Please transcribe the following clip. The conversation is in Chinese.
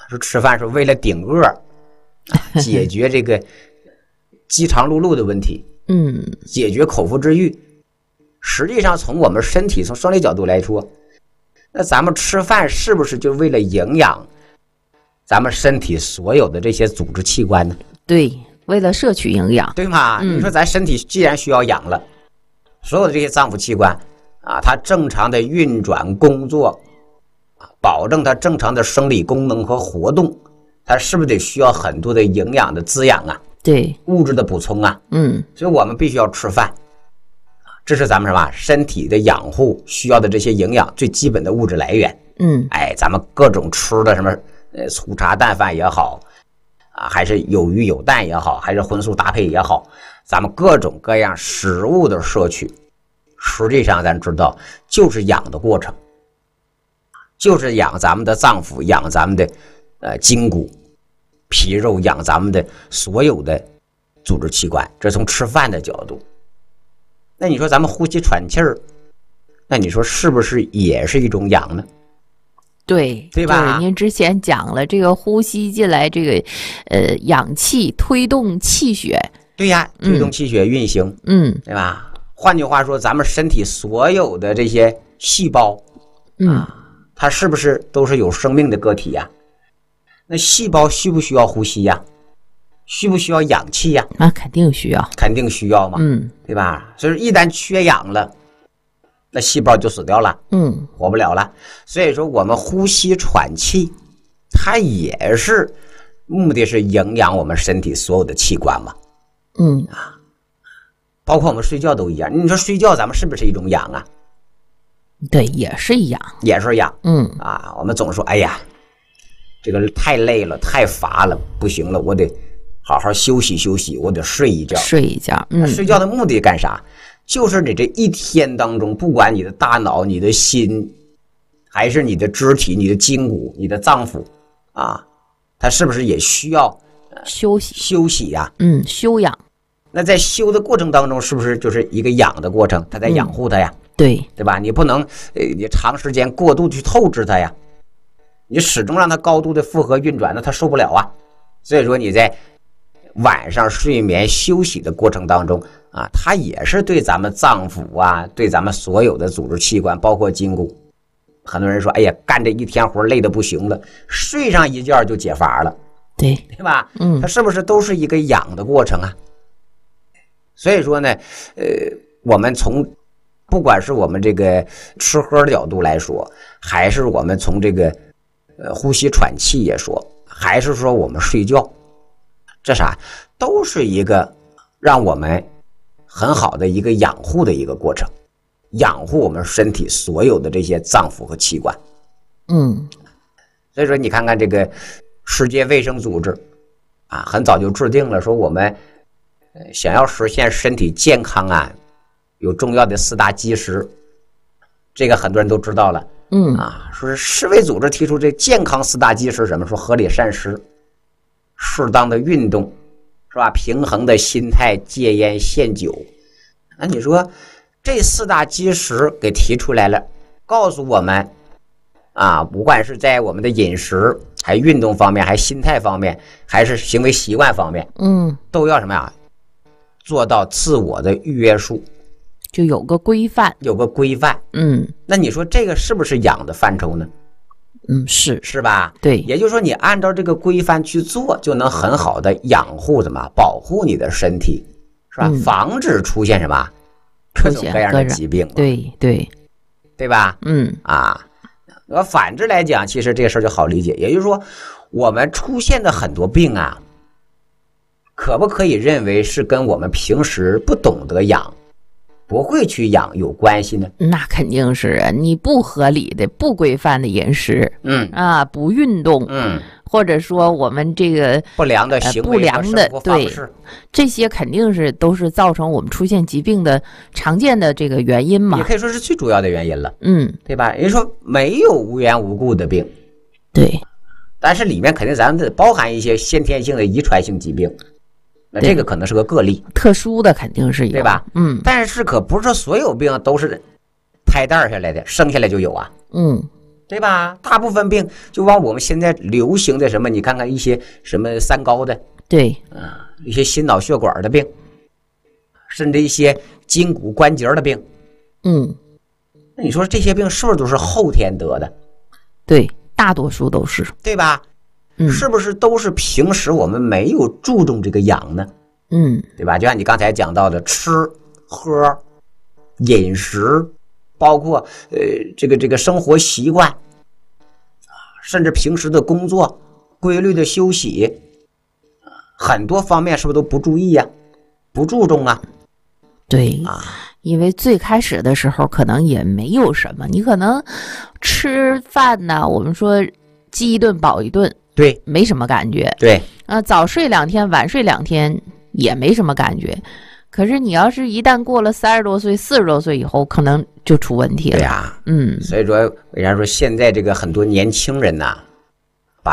说吃饭是为了顶饿，解决这个饥肠辘辘的问题，解决口腹之欲。实际上从我们身体从生理角度来说，那咱们吃饭是不是就为了营养咱们身体所有的这些组织器官呢？ 对，为了摄取营养， 对吗？你说咱身体既然需要养了，所有的这些脏腑器官啊，它正常的运转工作，保证它正常的生理功能和活动，它是不是得需要很多的营养的滋养啊？ 对， 物质的补充啊。所以我们必须要吃饭，这是咱们什么身体的养护需要的这些营养最基本的物质来源。咱们各种吃的什么粗茶淡饭也好啊，还是有鱼有蛋也好，还是荤素搭配也好，咱们各种各样食物的摄取，实际上咱知道就是养的过程，就是养咱们的脏腑，养咱们的筋骨皮肉，养咱们的所有的组织器官。这从吃饭的角度，那你说咱们呼吸喘气儿，那你说是不是也是一种养呢？对吧？ 就是您之前讲了这个呼吸进来这个氧气推动气血， 对呀，推动气血运行，对吧？换句话说，咱们身体所有的这些细胞它是不是都是有生命的个体呀？那细胞需不需要呼吸呀？需不需要氧气呀？ 那肯定需要， 肯定需要嘛，对吧？所以一旦缺氧了，那细胞就死掉了，活不了了。所以说我们呼吸喘气，它也是目的是营养我们身体所有的器官嘛，包括我们睡觉都一样。你说睡觉咱们是不是一种养啊？ 对，也是一样， 也是养。我们总说哎呀，这个太累了，太乏了，不行了，我得好好休息休息，我得睡一觉。 睡觉的目的干啥？就是你这一天当中，不管你的大脑、你的心，还是你的肢体、你的筋骨、你的脏腑啊，它是不是也需要休息呀？ 休养。 那在休的过程当中，是不是就是一个养的过程？它在养护它呀， 对吧？你不能你长时间过度去透支它呀，你始终让它高度的负荷运转，那它受不了啊。所以说你在晚上睡眠休息的过程当中啊，它也是对咱们脏腑啊，对咱们所有的组织器官，包括筋骨。很多人说哎呀，干这一天活累得不行了，睡上一觉就解乏了，对吧？它是不是都是一个养的过程啊？所以说呢我们从不管是我们这个吃喝的角度来说，还是我们从这个呼吸喘气也说，还是说我们睡觉，这啥都是一个让我们很好的一个养护的一个过程，养护我们身体所有的这些脏腑和器官。所以说你看看这个世界卫生组织啊，很早就制定了说我们想要实现身体健康啊，有重要的4大基石，这个很多人都知道了。说是世卫组织提出这健康4大基石什么？说合理膳食、适当的运动，是吧？平衡的心态，戒烟限酒。那你说这4大基石给提出来了，告诉我们啊，不管是在我们的饮食、还运动方面，还心态方面，还是行为习惯方面，都要什么呀？做到自我的约束， 就有个规范， 那你说这个是不是养的范畴呢？是吧？ 对， 也就是说你按照这个规范去做，就能很好的养护保护你的身体，是吧？防止出现什么各种各样的疾病，对吧？反之来讲，其实这个事儿就好理解。也就是说，我们出现的很多病啊，可不可以认为是跟我们平时不懂得养、不会去养有关系呢？ 那肯定是啊，你不合理的、不规范的饮食，不运动，或者说我们这个不良的行为和生活方式， 这些肯定是都是造成我们出现疾病的常见的这个原因嘛， 也可以说是最主要的原因了，对吧？人说没有无缘无故的病， 对， 但是里面肯定咱们得包含一些先天性的遗传性疾病。那这个可能是个个例， 特殊的肯定是有， 对吧？但是可不是说所有病都是胎蛋下来的，生下来就有啊。 对吧？大部分病就往我们现在流行的什么，你看看一些什么三高的， 对， 一些心脑血管的病，甚至一些筋骨关节的病，那你说这些病是不是都是后天得的？ 对，大多数都是， 对吧？是不是都是平时我们没有注重这个养呢？对吧？就像你刚才讲到的，吃喝、饮食，包括这个生活习惯，甚至平时的工作、规律的休息，很多方面是不是都不注意呀、不注重啊？ 对因为最开始的时候可能也没有什么，你可能吃饭呢，我们说饥一顿饱一顿， 对， 没什么感觉。 对， 早睡2天，晚睡2天也没什么感觉。可是你要是一旦过了30多岁、40多岁以后，可能就出问题了。 对呀， 嗯， 所以说为啥说现在这个很多年轻人呐，